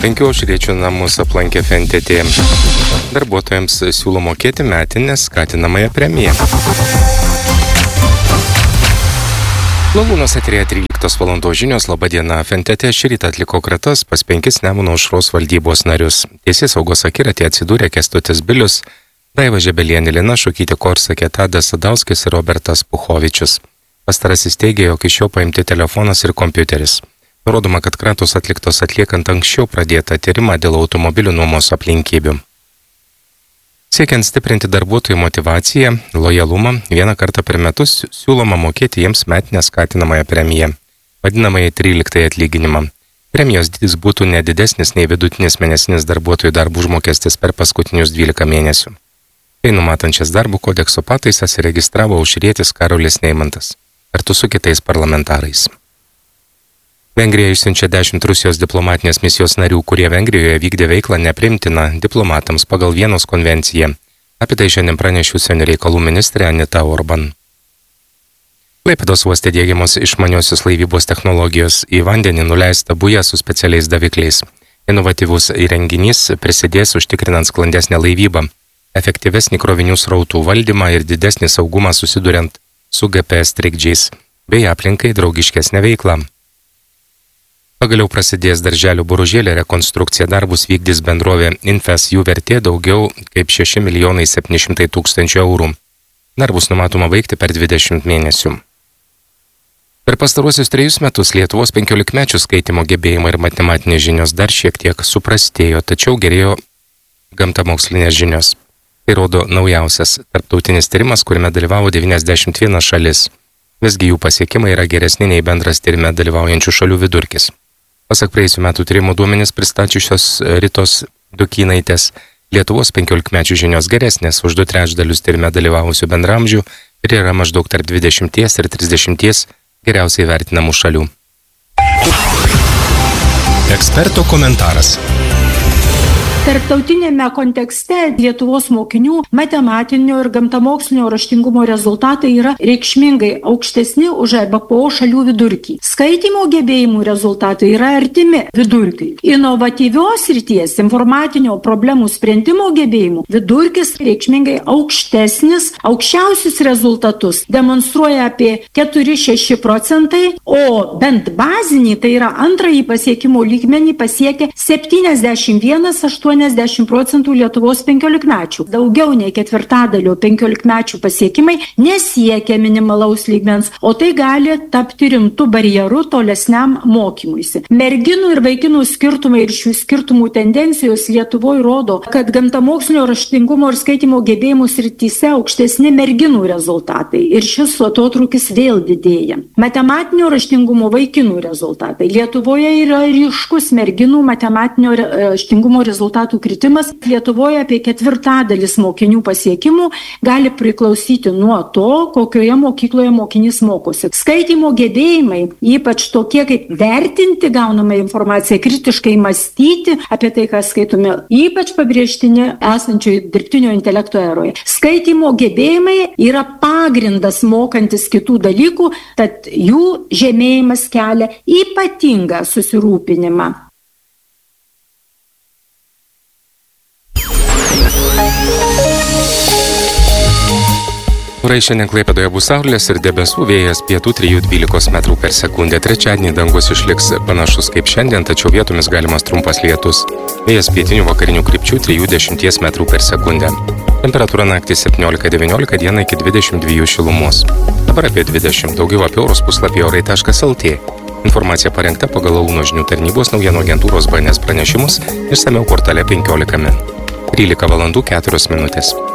5 aušriečių namus aplankė FNTT. Darbuotojams siūlo mokėti metinę skatinamąją premiją. Lalūnos eteryje 13 valandos žinios. Labadiena. FNTT šįryt atliko kratas pas 5 Nemuno aušros valdybos narius. Teisėsaugos akiratį atsidūrė Kęstutis Bilius, Daiva Žebelienė, Lina Šukytė-Korsakė, Tadas Sadauskis ir Robertas Puchovičius. Pastarasis teigė, jog iš jo paimti telefonas ir kompiuteris. Nurodoma, kad kratos atliktos atliekant anksčiau pradėtą tyrimą dėl automobilių nuomos aplinkybių. Siekiant stiprinti darbuotojų motyvaciją, lojalumą, vieną kartą per metus siūloma mokėti jiems metinę skatinamąją premiją, vadinamąjį 13 atlyginimą. Premijos dydis būtų nedidesnis nei vidutinis mėnesinis darbuotojų darbų užmokestis per paskutinius 12 mėnesių. Tai numatančias darbo kodekso pataisas įregistravo aušrietis Karolis Neimantas, kartu su kitais parlamentarais. Vengrija išsiunčia 10 Rusijos diplomatinės misijos narių, kurie Vengrijoje vykdė veiklą nepriimtiną diplomatams pagal Vienos konvenciją. Apie tai šiandien pranešė užsienio reikalų ministrė Anita Orban. Klaipėdos uoste diegiamos išmaniosios laivybos technologijos, į vandenį nuleista buja su specialiais davikliais. Inovatyvus įrenginys prisidės užtikrinant sklandesnę laivybą, efektyvesnį krovinių srautų valdymą ir didesnį saugumą susiduriant su GPS trikdžiais, bei aplinkai draugiškesnę veiklą. Pagaliau prasidės darželių boružėlė rekonstrukcija, darbus vykdys bendrovė Infes, jų vertė daugiau kaip 6 700 000 eurų. Darbus numatoma baigti per 20 mėnesių. Per pastaruosius 3 metus Lietuvos 15-mečių skaitimo gebėjimai ir matematinės žinios dar šiek tiek suprastėjo, tačiau gerėjo gamtamokslinės žinios. Tai rodo naujausias tarptautinis tyrimas, kuriame dalyvavo 91 šalis. Visgi jų pasiekimai yra geresni nei bendras tyrime dalyvaujančių šalių vidurkis. Pasak praėjusių metų tyrimų duomenys pristačiusios Ritos Dukynaitės, Lietuvos 15-mečių žinios geresnės už 2/3 tyrime dalyvavusių bendramžių ir yra maždaug tarp 20 ir 30 geriausiai vertinamų šalių. Eksperto komentaras. Tarptautinėme kontekste Lietuvos mokinių matematinio ir gamtamokslinio raštingumo rezultatai yra reikšmingai aukštesni už EBPO šalių vidurkį. Skaitymo gebėjimų rezultatai yra artimi vidurkiui. Inovatyvios srities informatinio problemų sprendimo gebėjimų vidurkis reikšmingai aukštesnis, aukščiausius rezultatus demonstruoja apie 4-6%, o bent bazinį, tai yra antrąjį pasiekimo lygmenį pasiekia 71-80% Lietuvos 15-mečių. Daugiau nei ketvirtadalio 15-mečių pasiekimai nesiekia minimalaus lygmens, o tai gali tapti rimtu barjeru tolesniam mokymuisi. Merginų ir vaikinų skirtumai ir šių skirtumų tendencijos Lietuvoje rodo, kad gamtamokslinio raštingumo ir skaitymo gebėjimų srityse aukštesni merginų rezultatai ir šis atotrūkis vėl didėja. Matematinio raštingumo vaikinų rezultatai. Lietuvoje yra ryškus merginų matematinio raštingumo rezultatų kritimas. Lietuvoje apie 1/4 mokinių pasiekimų gali priklausyti nuo to, kokioje mokykloje mokinys mokosi. Skaitymo gebėjimai, ypač tokie kaip vertinti gaunamą informaciją, kritiškai mąstyti apie tai, ką skaitome, ypač pabrėžtini esančioje dirbtinio intelekto eroje. Skaitymo gebėjimai yra pagrindas mokantis kitų dalykų, tad jų žemėjimas kelia ypatingą susirūpinimą. Orai šiandien Klaipėdoje bus saulės ir debesų, vėjas pietų 3-12 metrų per sekundę. Trečiadienį dangus išliks panašus kaip šiandien, tačiau vietomis galimas trumpas lietus. Vėjas pietinių vakarinių krypčių 3-10 metrų per sekundę. Temperatūra naktį 17-19, dieną iki 22 šilumos. Dabar apie 20, daugiau apie orus puslapyje orai.lt. Informacija parengta pagal Lalūno žinių tarnybos naujienų agentūros BNS pranešimus, išsamiau portale 15 min. 13 valandų 4 minutės.